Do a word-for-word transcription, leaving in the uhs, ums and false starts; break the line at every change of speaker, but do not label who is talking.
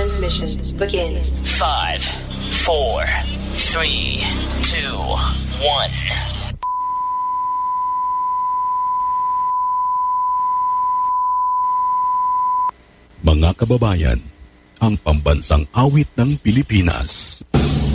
transmission begins.
Five, four, three, two, one.
Mga kababayan, ang pambansang awit ng Pilipinas.